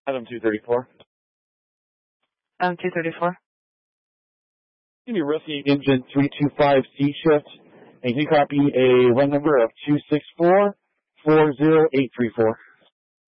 Adam 234. Adam 234. Give me Rusty Engine 325 C shift, and you copy a run number of 264-40834.